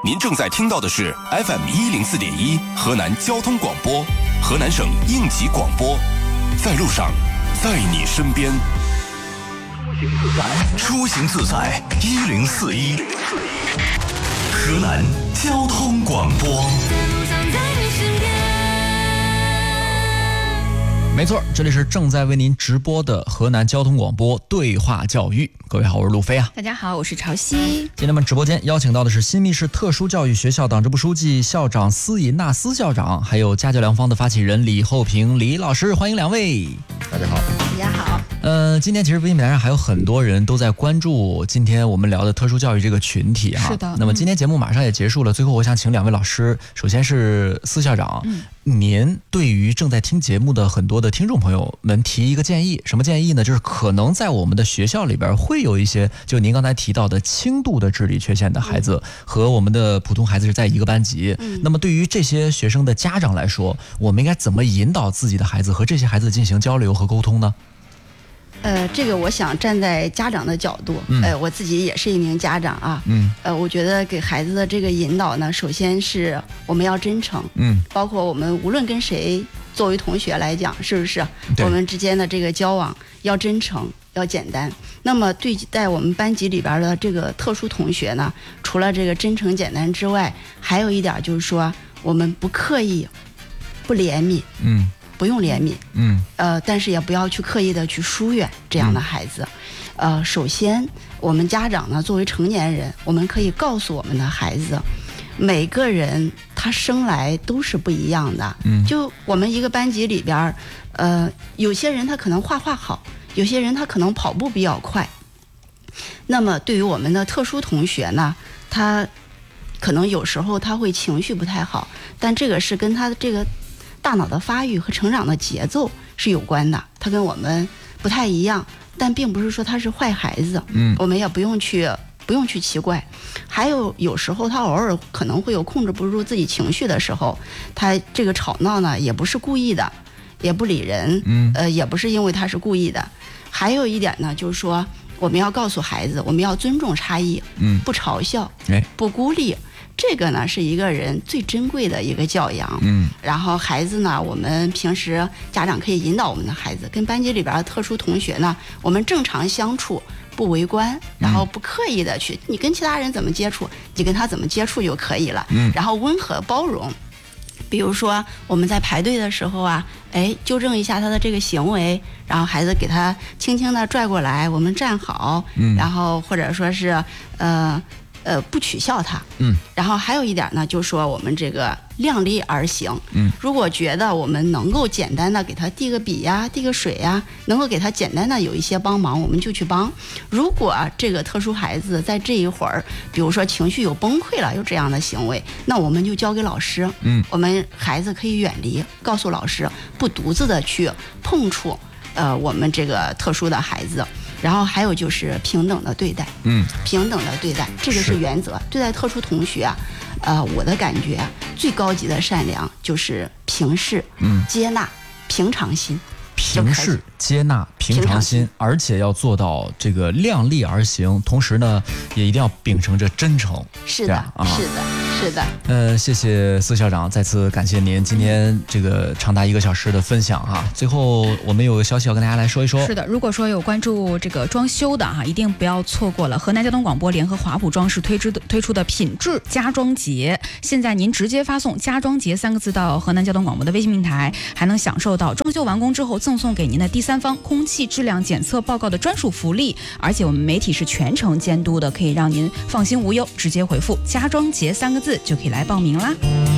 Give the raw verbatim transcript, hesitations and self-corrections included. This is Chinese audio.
您正在听到的是 F M 一零四点一河南交通广播，河南省应急广播，在路上，在你身边。出行自在一零四一，河南交通广播。 没错，这里是正在为您直播的河南交通广播对话教育。各位好，我是路飞啊。 大家好，我是潮汐。 今天我们直播间邀请到的是新密市特殊教育学校党支部书记、校长司尹纳斯校长，还有家教良方的发起人李厚平李老师，欢迎两位。 大家好。 大家好。 呃，今天其实微信平台上还有很多人都在关注今天我们聊的特殊教育这个群体哈。 是的。 那么今天节目马上也结束了，最后我想请两位老师，首先是司校长，嗯，您对于正在听节目的很多的听众朋友们提一个建议，什么建议呢？就是可能在我们的学校里边会有一些，就您刚才提到的轻度的智力缺陷的孩子，嗯、和我们的普通孩子是在一个班级。嗯、那么对于这些学生的家长来说，我们应该怎么引导自己的孩子和这些孩子进行交流和沟通呢？ 呃，这个我想站在家长的角度，嗯、呃，我自己也是一名家长啊，嗯，呃，我觉得给孩子的这个引导呢，首先是我们要真诚，嗯，包括我们无论跟谁作为同学来讲，是不是我们之间的这个交往要真诚，要简单。那么对待我们班级里边的这个特殊同学呢，除了这个真诚简单之外，还有一点就是说，我们不刻意，不怜悯，嗯。不用怜悯，嗯，呃，但是也不要去刻意的去疏远这样的孩子，嗯、呃，首先我们家长呢，作为成年人，我们可以告诉我们的孩子，每个人他生来都是不一样的，嗯，就我们一个班级里边，呃，有些人他可能画画好，有些人他可能跑步比较快，那么对于我们的特殊同学呢，他可能有时候他会情绪不太好，但这个是跟他的这个大脑的发育和成长的节奏是有关的，他跟我们不太一样，但并不是说他是坏孩子，嗯，我们也不用去不用去奇怪。还有有时候他偶尔可能会有控制不住自己情绪的时候，他这个吵闹呢也不是故意的，也不理人，嗯，呃，也不是因为他是故意的。还有一点呢，就是说我们要告诉孩子，我们要尊重差异，嗯，不嘲笑，哎，不孤立。这个呢是一个人最珍贵的一个教养，嗯，然后孩子呢，我们平时家长可以引导我们的孩子跟班级里边的特殊同学呢，我们正常相处，不围观，然后不刻意的去，你跟其他人怎么接触，你跟他怎么接触就可以了，嗯，然后温和包容。比如说我们在排队的时候啊，哎，纠正一下他的这个行为，然后孩子给他轻轻的拽过来，我们站好，嗯，然后或者说是呃。呃，不取笑他，嗯，然后还有一点呢，就是说我们这个量力而行，嗯，如果觉得我们能够简单的给他递个笔呀，递个水呀，能够给他简单的有一些帮忙，我们就去帮。如果这个特殊孩子在这一会儿，比如说情绪有崩溃了，有这样的行为，那我们就交给老师，嗯，我们孩子可以远离，告诉老师不独自的去碰触，呃，我们这个特殊的孩子。然后还有就是平等的对待，嗯，平等的对待，这个是原则。对待特殊同学啊，呃，我的感觉最高级的善良就是平视、嗯，接纳、平常心。 平视、接纳、平常心，而且要做到这个量力而行，同时呢，也一定要秉承着真诚。 是的，啊、是的，是的。 呃，谢谢司校长，再次感谢您今天这个长达一个小时的分享啊。最后，我们有个消息要跟大家来说一说。 是的，如果说有关注这个装修的哈、啊，一定不要错过了河南交通广播联合华普装饰推出的推出的品质家装节。现在您直接发送“家装节”三个字到河南交通广播的微信平台，还能享受到装修完工之后赠送给您的第三方空气质量检测报告的专属福利，而且我们媒体是全程监督的，可以让您放心无忧。直接回复“家装节”三个字就可以来报名啦。